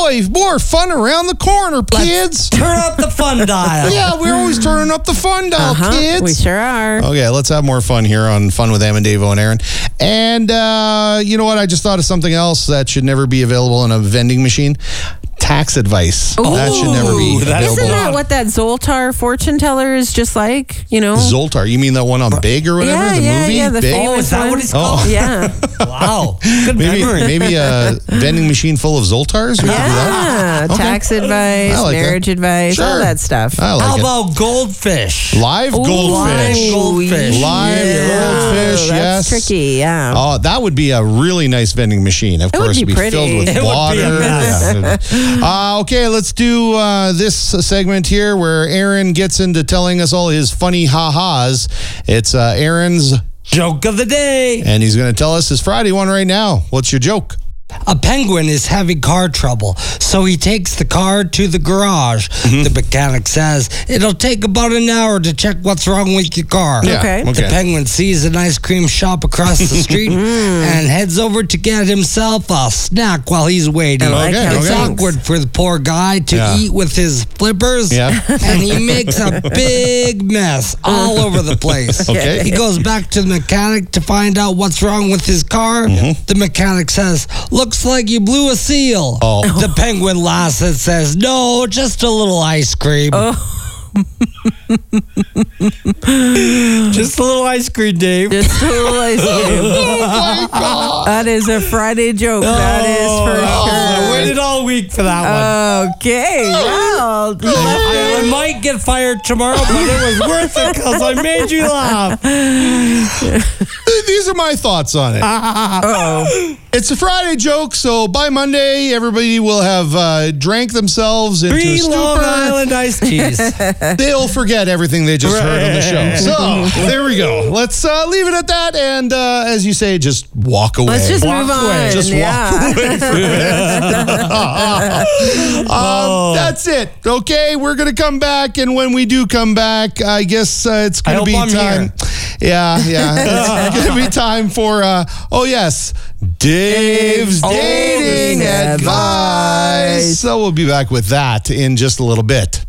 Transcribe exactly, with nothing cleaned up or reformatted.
boy, more fun around the corner, kids. Turn up the fun dial. Yeah, we're always turning up the fun dial, Uh-huh, kids. we sure are. Okay, let's have more fun here on Fun with Em and Davo and Aaron. And uh, you know what? I just thought of something else that should never be available in a vending machine. Tax advice. Ooh, that should never be available. Isn't that what that Zoltar fortune teller is just like? You know, Zoltar? You mean that one on Big or whatever? Yeah, the yeah, movie? yeah. The Big? famous Oh, is that one. what it's called? Oh. Yeah. Wow. Good Maybe, memory. maybe a vending machine full of Zoltars? We could do that. Yeah, Okay. tax advice, I like marriage that. advice, Sure. all that stuff. I like How it. about goldfish? Live Ooh, goldfish. live goldfish. Live yeah. goldfish, That's yes. tricky, yeah. Oh, that would be a really nice vending machine. Of It would course, be it'd be pretty. filled with It would be a water. mess. Yeah. uh, okay, let's do uh, this segment here where Aaron gets into telling us all his funny ha-has. It's uh, Aaron's, Joke of the day. and he's going to tell us his Friday one right now. What's your joke? A penguin is having car trouble, so he takes the car to the garage. Mm-hmm. The mechanic says, it'll take about an hour to check what's wrong with your car. Yeah, Okay. okay. The penguin sees an ice cream shop across the street and heads over to get himself a snack while he's waiting. I like Okay, how It's okay. awkward for the poor guy to Yeah. eat with his flippers, Yeah. and he makes a big mess all over the place. Okay. He goes back to the mechanic to find out what's wrong with his car. Mm-hmm. The mechanic says, looks like you blew a seal. Oh. The penguin laughs and says, no, just a little ice cream. Just a little ice cream, Dave. Just a little ice cream. Oh, my God. That is a Friday joke. That is for Oh, I sure. waited all week for that one. Okay, well, you left I, I might get fired tomorrow, but it was worth it because I made you laugh. These are my thoughts on it. Uh-oh. It's a Friday joke, so by Monday, everybody will have uh, drank themselves into a Three Long stupor. Island iced teas. They'll forget everything they just heard on the show. So there we go. Let's uh, leave it at that, and uh, as you say, just walk away. Let's just Walk move away. on. Just walk yeah. away from it. um, that's it. Okay, we're gonna come back, and when we do come back, I guess uh, it's I gonna hope be I'm time. here. Yeah, yeah. It's gonna be time for. Uh, oh yes, Dave's Oh, dating advice. advice. So we'll be back with that in just a little bit.